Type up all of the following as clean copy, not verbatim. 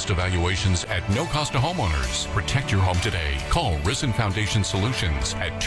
cost evaluations at no cost to homeowners. Protect your home today. Call Risen Foundation Solutions at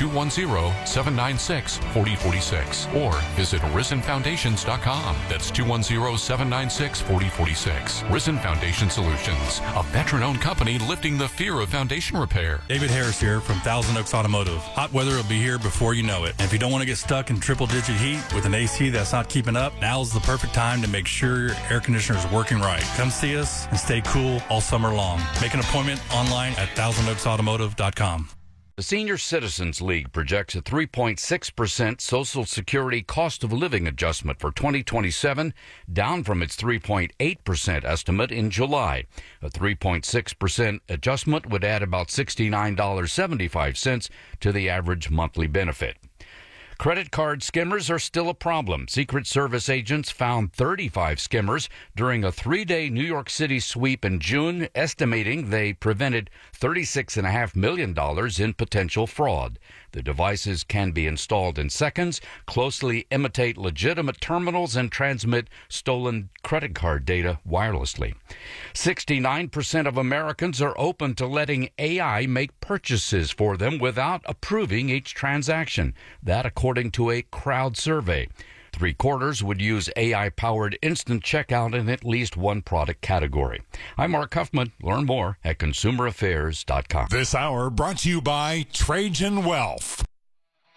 210-796-4046 or visit risenfoundations.com. That's 210-796-4046. Risen Foundation Solutions, a veteran-owned company lifting the fear of foundation repair. David Harris here from Thousand Oaks Automotive. Hot weather will be here before you know it. And if you don't want to get stuck in triple-digit heat with an AC that's not keeping up, now's the perfect time to make sure your air conditioner is working right. Come see us and stay cool all summer long. Make an appointment online at thousandoaksautomotive.com. The Senior Citizens League projects a 3.6% Social Security cost of living adjustment for 2027, down from its 3.8% estimate in July. A 3.6% adjustment would add about $69.75 to the average monthly benefit. Credit card skimmers are still a problem. Secret Service agents found 35 skimmers during a 3-day New York City sweep in June, estimating they prevented $36.5 million in potential fraud. The devices can be installed in seconds, closely imitate legitimate terminals, and transmit stolen credit card data wirelessly. 69% of Americans are open to letting AI make purchases for them without approving each transaction. That according to a crowd survey. 3/4 would use AI-powered instant checkout in at least one product category. I'm Mark Huffman. Learn more at consumeraffairs.com. This hour brought to you by Trajan Wealth.